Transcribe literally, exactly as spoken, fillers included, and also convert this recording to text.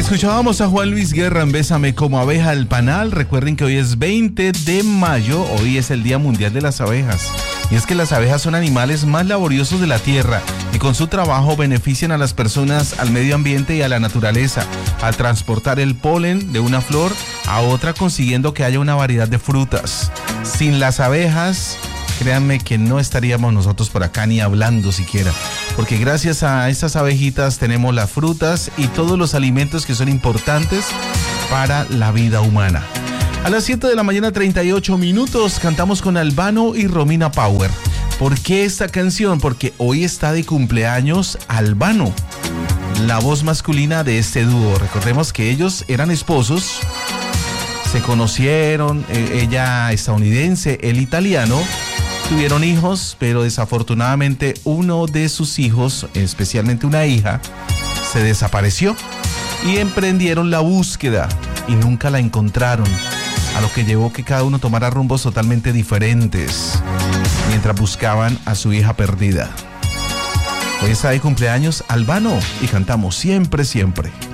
Escuchábamos a Juan Luis Guerra en Bésame como abeja al panal. Recuerden que hoy es veinte de mayo, hoy es el Día Mundial de las Abejas. Y es que las abejas son animales más laboriosos de la tierra y con su trabajo benefician a las personas, al medio ambiente y a la naturaleza, al transportar el polen de una flor a otra, consiguiendo que haya una variedad de frutas. Sin las abejas, créanme que no estaríamos nosotros por acá ni hablando siquiera, porque gracias a estas abejitas tenemos las frutas y todos los alimentos que son importantes para la vida humana. A las siete de la mañana, treinta y ocho minutos, cantamos con Albano y Romina Power. ¿Por qué esta canción? Porque hoy está de cumpleaños Albano, la voz masculina de este dúo. Recordemos que ellos eran esposos, se conocieron, eh, ella estadounidense, él italiano. Tuvieron hijos, pero desafortunadamente uno de sus hijos, especialmente una hija, se desapareció y emprendieron la búsqueda y nunca la encontraron, a lo que llevó que cada uno tomara rumbos totalmente diferentes mientras buscaban a su hija perdida. Hoy está de cumpleaños Albano y cantamos siempre, siempre.